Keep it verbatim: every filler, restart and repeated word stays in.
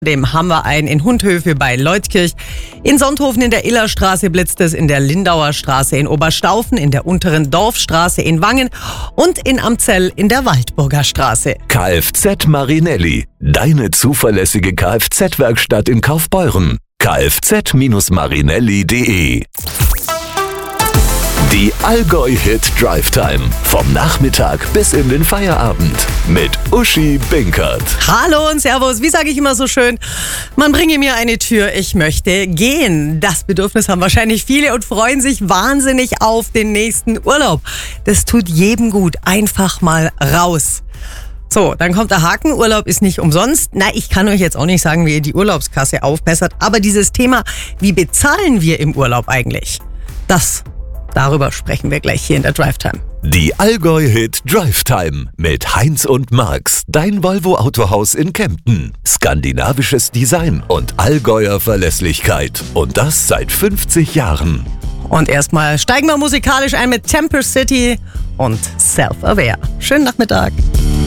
Dem haben wir einen in Hundhöfe bei Leutkirch. In Sonthofen in der Illerstraße blitzt es, in der Lindauer Straße in Oberstaufen, in der unteren Dorfstraße in Wangen und in Amzell in der Waldburger Straße. Kfz Marinelli, deine zuverlässige Kfz-Werkstatt in Kaufbeuren. kfz Marinelli punkt de. Die Allgäu-Hit Drive Time. Vom Nachmittag bis in den Feierabend. Mit Uschi Binkert. Hallo und Servus, wie sage ich immer so schön? Man bringe mir eine Tür, ich möchte gehen. Das Bedürfnis haben wahrscheinlich viele und freuen sich wahnsinnig auf den nächsten Urlaub. Das tut jedem gut. Einfach mal raus. So, dann kommt der Haken, Urlaub ist nicht umsonst. Na, ich kann euch jetzt auch nicht sagen, wie ihr die Urlaubskasse aufbessert, aber dieses Thema, wie bezahlen wir im Urlaub eigentlich? Das Darüber sprechen wir gleich hier in der Drive Time. Die Allgäu-Hit Drive Time mit Heinz und Marx, dein Volvo Autohaus in Kempten. Skandinavisches Design und Allgäuer Verlässlichkeit. Und das seit fünfzig Jahren. Und erstmal steigen wir musikalisch ein mit Temper City und Self-Aware. Schönen Nachmittag.